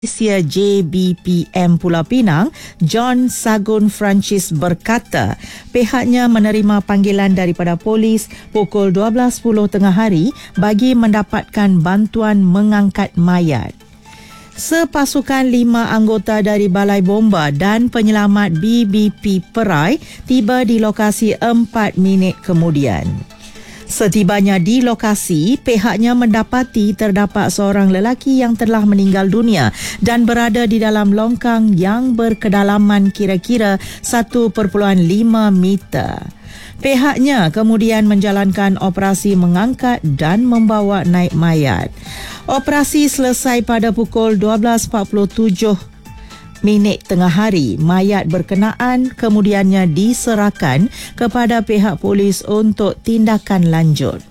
Malaysia JBPM Pulau Pinang, John Sagun Francis berkata pihaknya menerima panggilan daripada polis pukul 12.10 tengah hari bagi mendapatkan bantuan mengangkat mayat. Sepasukan 5 anggota dari Balai Bomba dan Penyelamat BBP Perai tiba di lokasi 4 minit kemudian. Setibanya di lokasi, pihaknya mendapati terdapat seorang lelaki yang telah meninggal dunia dan berada di dalam longkang yang berkedalaman kira-kira 1.5 meter. Pihaknya kemudian menjalankan operasi mengangkat dan membawa naik mayat. Operasi selesai pada pukul 12.47 tengah hari. Mayat berkenaan kemudiannya diserahkan kepada pihak polis untuk tindakan lanjut.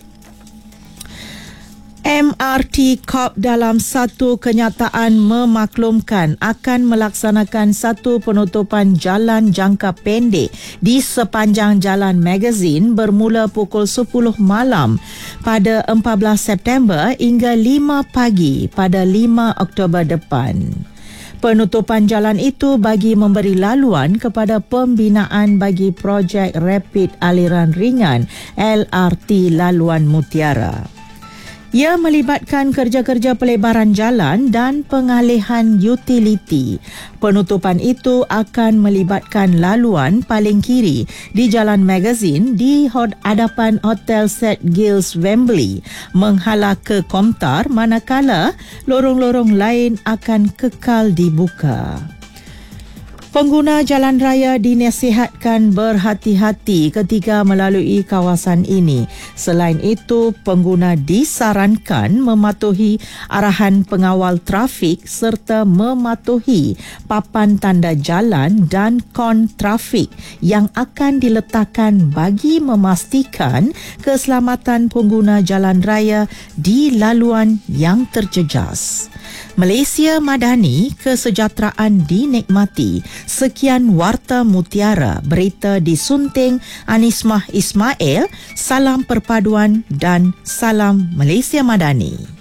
MRT Corp dalam satu kenyataan memaklumkan akan melaksanakan satu penutupan jalan jangka pendek di sepanjang Jalan Magazine bermula pukul 10 malam pada 14 September hingga 5 pagi pada 5 Oktober depan. Penutupan jalan itu bagi memberi laluan kepada pembinaan bagi projek Rapid Aliran Ringan LRT Laluan Mutiara. Ia melibatkan kerja-kerja pelebaran jalan dan pengalihan utiliti. Penutupan itu akan melibatkan laluan paling kiri di Jalan Magazine di hadapan Hotel St. Giles Wembley menghala ke Komtar, manakala lorong-lorong lain akan kekal dibuka. Pengguna jalan raya dinasihatkan berhati-hati ketika melalui kawasan ini. Selain itu, pengguna disarankan mematuhi arahan pengawal trafik serta mematuhi papan tanda jalan dan kon trafik yang akan diletakkan bagi memastikan keselamatan pengguna jalan raya di laluan yang terjejas. Malaysia Madani, kesejahteraan dinikmati. Sekian Warta Mutiara, berita disunting Anismah Ismail. Salam perpaduan dan salam Malaysia Madani.